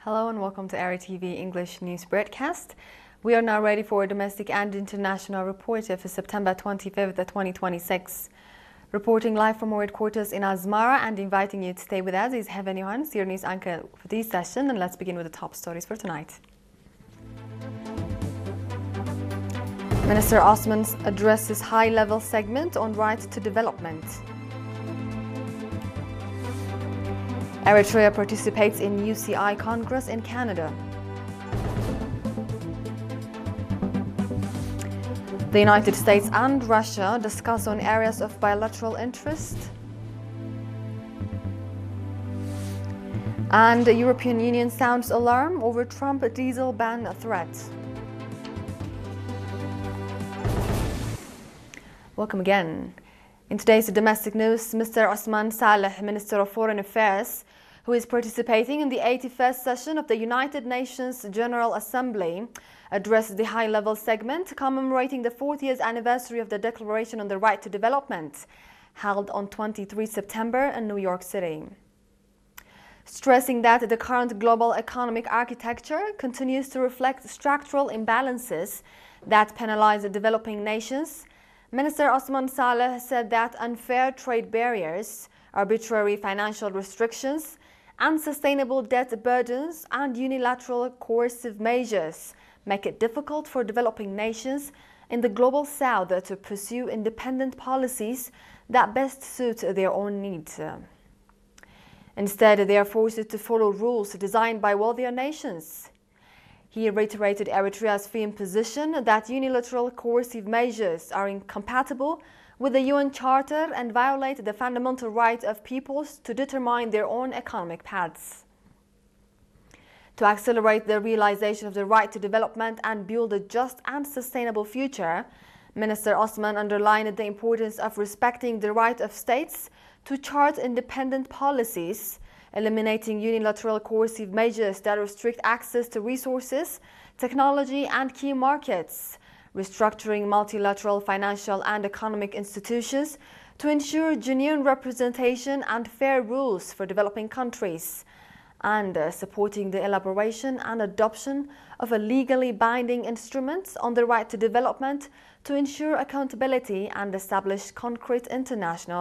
Hello and welcome to Area TV English News Broadcast. We are now ready for a domestic and international report for September 25th, 2026. Reporting live from our headquarters in Asmara and inviting you to stay with us is Heaven Johannes, your news anchor for this session, and let's begin with the top stories for tonight. Minister Osman addresses high-level segment on right to development. Eritrea participates in UCI Congress in Canada. The United States and Russia discuss on areas of bilateral interest. And the European Union sounds alarm over Trump diesel ban threat. Welcome again. In today's domestic news, Mr. Osman Saleh, Minister of Foreign Affairs, who is participating in the 81st session of the United Nations General Assembly, addressed the high-level segment commemorating the 40th anniversary of the Declaration on the Right to Development, held on 23 September in New York City. Stressing that the current global economic architecture continues to reflect structural imbalances that penalize the developing nations, Minister Osman Saleh said that unfair trade barriers, arbitrary financial restrictions, unsustainable debt burdens, and unilateral coercive measures make it difficult for developing nations in the global south to pursue independent policies that best suit their own needs. Instead, they are forced to follow rules designed by wealthier nations. He reiterated Eritrea's firm position that unilateral coercive measures are incompatible with the UN Charter and violate the fundamental right of peoples to determine their own economic paths. To accelerate the realization of the right to development and build a just and sustainable future, Minister Osman underlined the importance of respecting the right of states to chart independent policies, eliminating unilateral coercive measures that restrict access to resources, technology, and key markets, restructuring multilateral financial and economic institutions to ensure genuine representation and fair rules for developing countries, and supporting the elaboration and adoption of a legally binding instruments on the right to development to ensure accountability and establish concrete international